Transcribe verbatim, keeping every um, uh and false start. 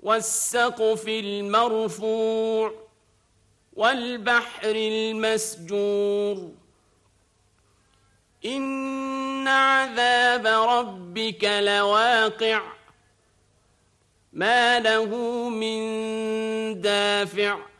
والسقف المرفوع والبحر المسجور إن عذاب ربك لواقع ما له من دافع